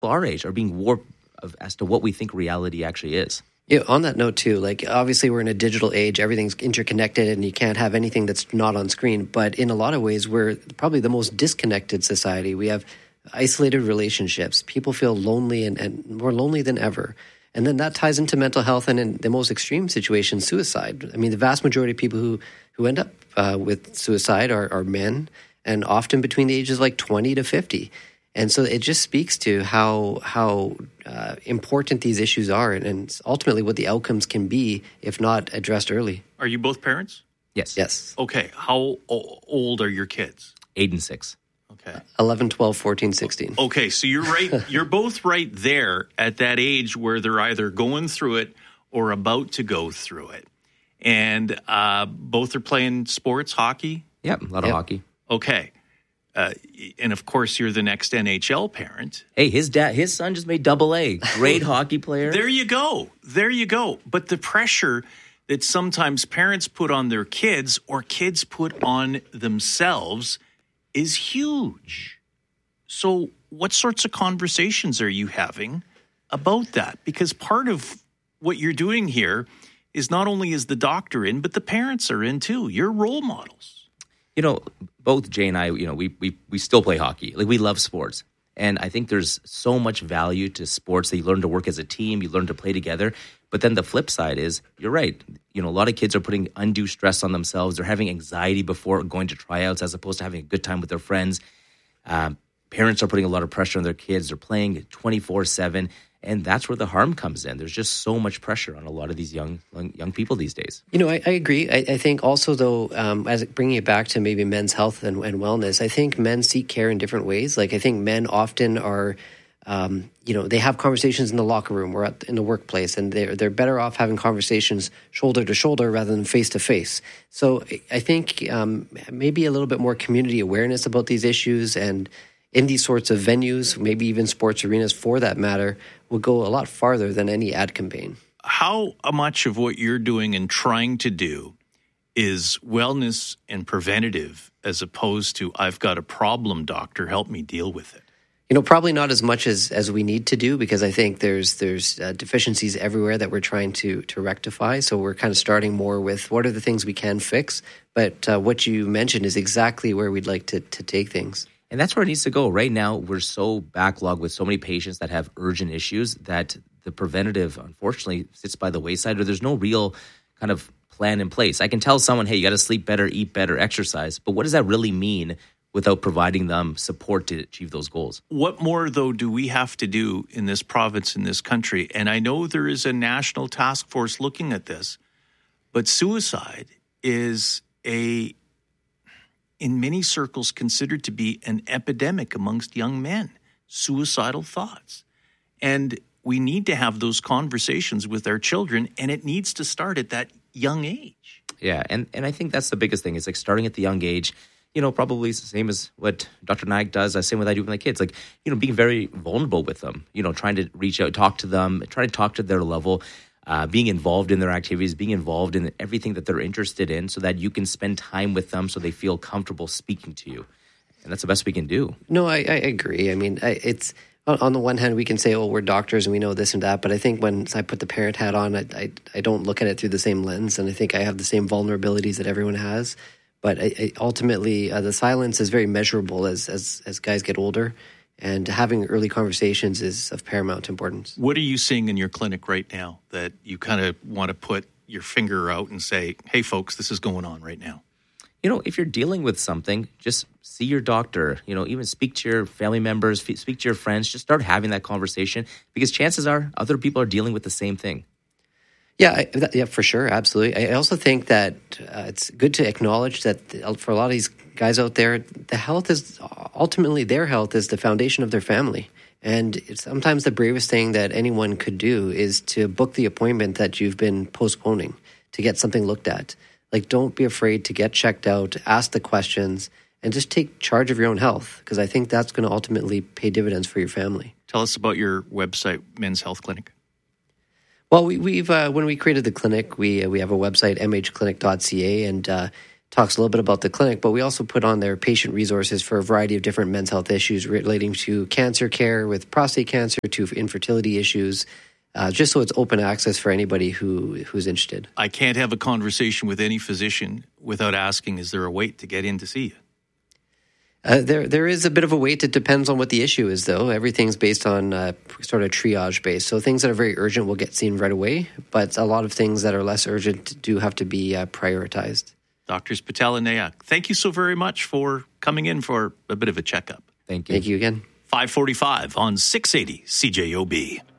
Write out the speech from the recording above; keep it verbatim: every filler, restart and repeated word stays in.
our age are being warped of, as to what we think reality actually is. Yeah, on that note too, like obviously we're in a digital age, everything's interconnected and you can't have anything that's not on screen. But in a lot of ways, we're probably the most disconnected society. We have isolated relationships. People feel lonely and, and more lonely than ever. And then that ties into mental health and in the most extreme situations, suicide. I mean, the vast majority of people who, who end up uh, with suicide are, are men, and often between the ages like twenty to fifty. And so it just speaks to how how uh, important these issues are and, and ultimately what the outcomes can be if not addressed early. Are you both parents? Yes. Yes. Okay. How o- old are your kids? Eight and six. Okay. eleven, twelve, fourteen, sixteen. Okay, so you're right. You're both right there at that age where they're either going through it or about to go through it. And uh, both are playing sports, hockey? Yep, a lot of Yep. hockey. Okay. Uh, and of course, you're the next N H L parent. Hey, his dad, his son just made double A. Great hockey player. There you go. There you go. But the pressure that sometimes parents put on their kids or kids put on themselves is huge. So what sorts of conversations are you having about that? Because part of what you're doing here is not only is the doctor in, but the parents are in too. You're role models. You know, both Jay and I, you know, we we we still play hockey. Like, we love sports. And I think there's so much value to sports that you learn to work as a team, you learn to play together. But then the flip side is, you're right. You know, a lot of kids are putting undue stress on themselves. They're having anxiety before going to tryouts as opposed to having a good time with their friends. Um, parents are putting a lot of pressure on their kids. They're playing twenty-four seven. And that's where the harm comes in. There's just so much pressure on a lot of these young young people these days. You know, I, I agree. I, I think also, though, um, as bringing it back to maybe men's health and, and wellness, I think men seek care in different ways. Like, I think men often are, um, you know, they have conversations in the locker room or at, in the workplace, and they're, they're better off having conversations shoulder to shoulder rather than face to face. So I think um, maybe a little bit more community awareness about these issues and in these sorts of venues, maybe even sports arenas for that matter, will go a lot farther than any ad campaign. How much of what you're doing and trying to do is wellness and preventative as opposed to, I've got a problem, doctor, help me deal with it? You know, probably not as much as, as we need to do, because I think there's there's uh, deficiencies everywhere that we're trying to to rectify. So we're kind of starting more with what are the things we can fix. But uh, what you mentioned is exactly where we'd like to, to take things. And that's where it needs to go. Right now, we're so backlogged with so many patients that have urgent issues that the preventative, unfortunately, sits by the wayside, or there's no real kind of plan in place. I can tell someone, hey, you got to sleep better, eat better, exercise. But what does that really mean without providing them support to achieve those goals? What more, though, do we have to do in this province, in this country? And I know there is a national task force looking at this, but suicide is a in many circles considered to be an epidemic amongst young men, suicidal thoughts. And we need to have those conversations with our children, and it needs to start at that young age. Yeah, and, and I think that's the biggest thing. It's like starting at the young age, you know, probably the same as what Doctor Naik does, the same what I do with my kids. Like, you know, being very vulnerable with them, you know, trying to reach out, talk to them, try to talk to their level. Uh, being involved in their activities, being involved in everything that they're interested in so that you can spend time with them so they feel comfortable speaking to you. And that's the best we can do. No, I, I agree. I mean, I, it's on, on the one hand, we can say, oh, we're doctors and we know this and that. But I think when I put the parent hat on, I, I, I don't look at it through the same lens. And I think I have the same vulnerabilities that everyone has. But I, I, ultimately, uh, the silence is very measurable as, as, as guys get older. And having early conversations is of paramount importance. What are you seeing in your clinic right now that you kind of want to put your finger out and say, hey, folks, this is going on right now? You know, if you're dealing with something, just see your doctor. You know, even speak to your family members, speak to your friends. Just start having that conversation because chances are other people are dealing with the same thing. Yeah, I, that, yeah, for sure, absolutely. I also think that uh, it's good to acknowledge that the, for a lot of these guys out there, the health is ultimately their health is the foundation of their family. And it's sometimes the bravest thing that anyone could do is to book the appointment that you've been postponing to get something looked at. Like, don't be afraid to get checked out, ask the questions, and just take charge of your own health, because I think that's going to ultimately pay dividends for your family. Tell us about your website, Men's Health Clinic. Well, we, we've uh, when we created the clinic, we uh, we have a website, m h clinic dot c a, and uh, talks a little bit about the clinic, but we also put on there patient resources for a variety of different men's health issues relating to cancer care, with prostate cancer, to infertility issues, uh, just so it's open access for anybody who who's interested. I can't have a conversation with any physician without asking, is there a wait to get in to see you? Uh, there, there is a bit of a wait. It depends on what the issue is, though. Everything's based on uh, sort of triage based. So things that are very urgent will get seen right away, but a lot of things that are less urgent do have to be uh, prioritized. Doctors Patel and Nayak, thank you so very much for coming in for a bit of a checkup. Thank you. Thank you again. five forty-five on six eighty C J O B.